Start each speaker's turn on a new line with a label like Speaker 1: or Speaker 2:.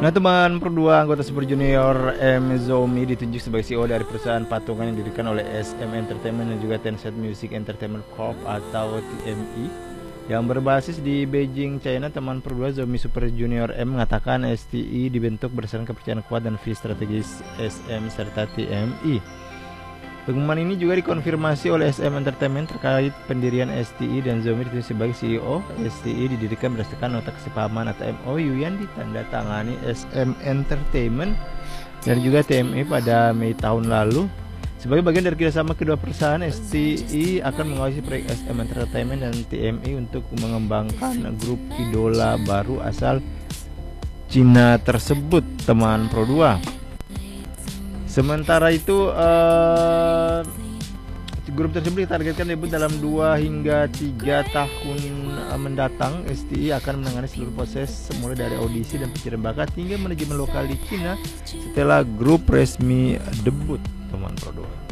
Speaker 1: Nah teman, Pro 2 anggota Super Junior M Zomi ditunjuk sebagai CEO dari perusahaan patungan yang didirikan oleh SM Entertainment dan juga Tencent Music Entertainment Corp atau TME yang berbasis di Beijing, China. Teman Pro 2 Zomi Super Junior M mengatakan STI dibentuk berdasarkan kepercayaan kuat dan visi strategis SM serta TME. Pengumuman ini juga dikonfirmasi oleh SM Entertainment terkait pendirian STI dan Zomi ditunjuk sebagai CEO. STI didirikan berdasarkan nota kesepahaman atau MOU yang ditandatangani SM Entertainment dan juga TME pada Mei tahun lalu. Sebagai bagian dari kerjasama kedua perusahaan, STI akan mengawasi proyek SM Entertainment dan TME untuk mengembangkan grup idola baru asal Cina tersebut, teman Pro 2. Sementara itu grup tersebut ditargetkan debut dalam 2 hingga 3 tahun mendatang. STI akan menangani seluruh proses mulai dari audisi dan pencarian bakat hingga manajemen lokal di Cina setelah grup resmi debut, teman Pro 2.